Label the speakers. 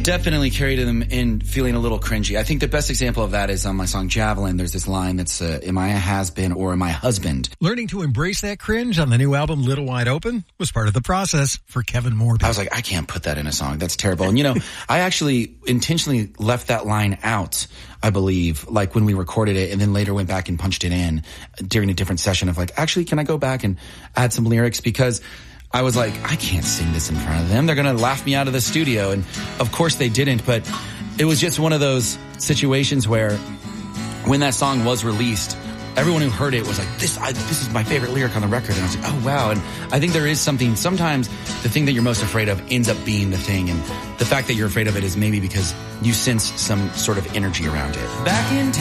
Speaker 1: definitely carried them in feeling a little cringy. I think the best example of that is on my song Javelin. There's this line that's, am I a has-been or am I a husband?
Speaker 2: Learning to embrace that cringe on the new album Little Wide Open was part of the process for Kevin Morby.
Speaker 1: I was like, I can't put that in a song. That's terrible. And, you know, I actually intentionally left that line out, I believe, like when we recorded it, and then later went back and punched it in during a different session of like, actually, can I go back and add some lyrics? Because I was like, I can't sing this in front of them. They're going to laugh me out of the studio. And of course they didn't, but it was just one of those situations where when that song was released, everyone who heard it was like, this is my favorite lyric on the record. And I was like, oh, wow. And I think there is something, sometimes the thing that you're most afraid of ends up being the thing. And the fact that you're afraid of it is maybe because you sense some sort of energy around it. Back in